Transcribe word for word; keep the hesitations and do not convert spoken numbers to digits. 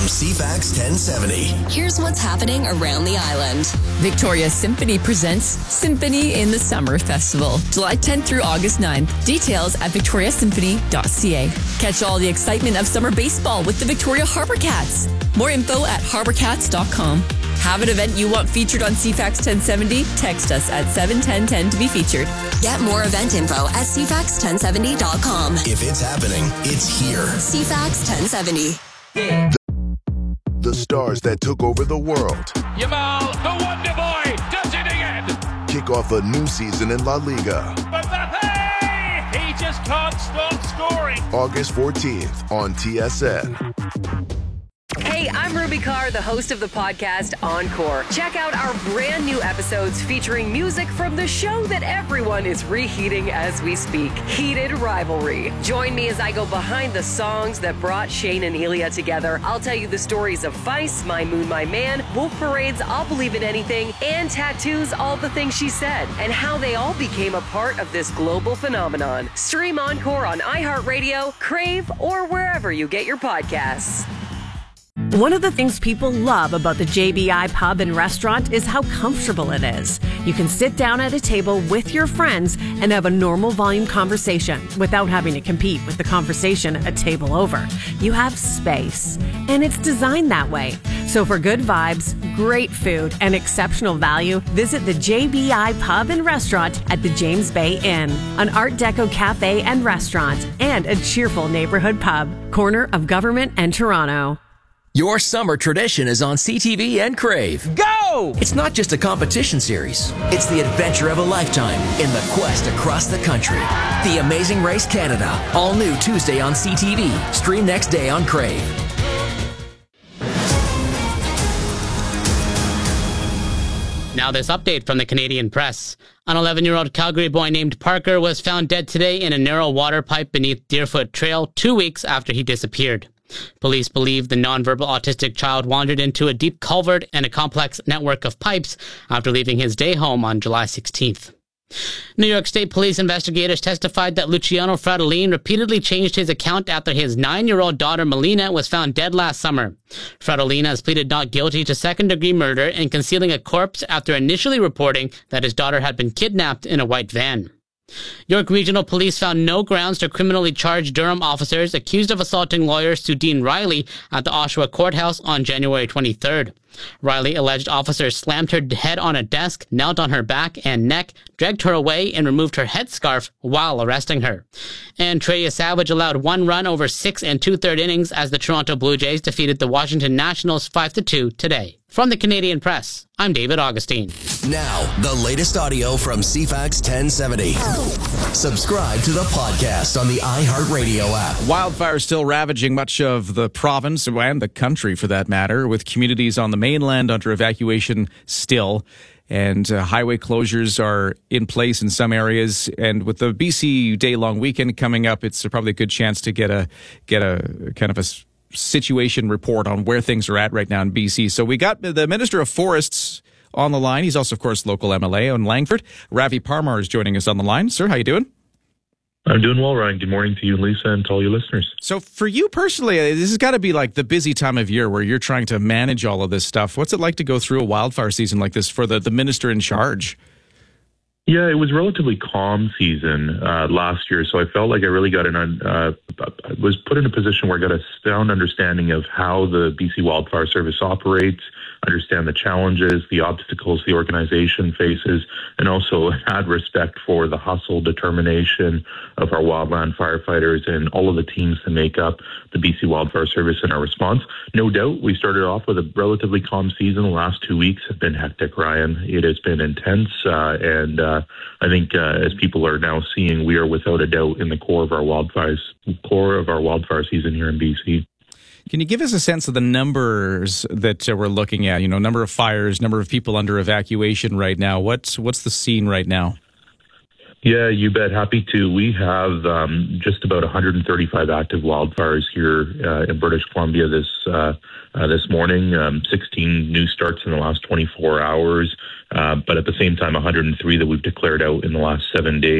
from C FAX ten seventy. Here's what's happening around the island. Victoria Symphony presents Symphony in the Summer Festival, July tenth through August ninth. Details at victoria symphony dot c a. Catch all the excitement of summer baseball with the Victoria Harbour Cats. More info at harbour cats dot com. Have an event you want featured on C FAX ten seventy? Text us at seven one zero one zero to be featured. Get more event info at c fax ten seventy dot com. If it's happening, it's here. C FAX ten seventy. The, the stars that took over the world. Yamal, the Wonder Boy, does it again. Kick off a new season in La Liga. Mbappe, he just can't stop scoring. August fourteenth on T S N. Hey, I'm Ruby Carr, the host of the podcast Encore. Check out our brand new episodes featuring music from the show that everyone is reheating as we speak, Heated Rivalry. Join me as I go behind the songs that brought Shane and Elia together. I'll tell you the stories of Feist, My Moon, My Man, Wolf Parade's I'll Believe in Anything, and Tattoo's All the Things She Said, and how they all became a part of this global phenomenon. Stream Encore on iHeartRadio, Crave, or wherever you get your podcasts. One of the things people love about the J B I Pub and Restaurant is how comfortable it is. You can sit down at a table with your friends and have a normal volume conversation without having to compete with the conversation a table over. You have space, and it's designed that way. So for good vibes, great food, and exceptional value, visit the J B I Pub and Restaurant at the James Bay Inn, an Art Deco cafe and restaurant, and a cheerful neighborhood pub, corner of Government and Toronto. Your summer tradition is on C T V and Crave. Go! It's not just a competition series. It's the adventure of a lifetime in the quest across the country. The Amazing Race Canada. All new Tuesday on C T V. Stream next day on Crave. Now this update from the Canadian Press. An eleven-year-old Calgary boy named Parker was found dead today in a narrow water pipe beneath Deerfoot Trail two weeks after he disappeared. Police believe the nonverbal autistic child wandered into a deep culvert and a complex network of pipes after leaving his day home on July sixteenth. New York State Police investigators testified that Luciano Fratellini repeatedly changed his account after his nine-year-old daughter Melina was found dead last summer. Fratellini has pleaded not guilty to second-degree murder and concealing a corpse after initially reporting that his daughter had been kidnapped in a white van. York Regional Police found no grounds to criminally charge Durham officers accused of assaulting lawyer Sudeen Riley at the Oshawa Courthouse on January twenty-third. Riley alleged officers slammed her head on a desk, knelt on her back and neck, dragged her away, and removed her headscarf while arresting her. And Treya Savage allowed one run over six and two-third innings as the Toronto Blue Jays defeated the Washington Nationals five to two today. From the Canadian Press, I'm David Augustine. Now, the latest audio from C FAX ten seventy. Subscribe to the podcast on the iHeartRadio app. Wildfires still ravaging much of the province and the country, for that matter, with communities on the mainland under evacuation still. And uh, highway closures are in place in some areas. And with the B C day-long weekend coming up, it's probably a good chance to get a get a kind of a situation report on where things are at right now in B C. So we got the Minister of Forests on the line. He's also, of course, local M L A in Langford. Ravi Parmar is joining us on the line. Sir, how you doing? I'm doing well, Ryan. Good morning to you, Lisa, and to all your listeners. So for you personally, this has got to be like the busy time of year where you're trying to manage all of this stuff. What's it like to go through a wildfire season like this for the, the minister in charge? Yeah, it was a relatively calm season uh, last year, so I felt like I really got an uh, was put in a position where I got a sound understanding of how the B C Wildfire Service operates, understand the challenges, the obstacles the organization faces, and also had respect for the hustle, determination of our wildland firefighters and all of the teams that make up the B C Wildfire Service and our response. No doubt, we started off with a relatively calm season. The last two weeks have been hectic, Ryan. It has been intense, uh, and uh, I think uh, as people are now seeing, we are without a doubt in the core of our wildfires, core of our wildfire season here in B C. Can you give us a sense of the numbers that uh, we're looking at? You know, number of fires, number of people under evacuation right now. What's what's the scene right now? Yeah, you bet. Happy to. We have um, just about one hundred thirty-five active wildfires here uh, in British Columbia this uh, uh, this morning. Um, sixteen new starts in the last twenty-four hours, uh, but at the same time, one hundred three that we've declared out in the last seven days.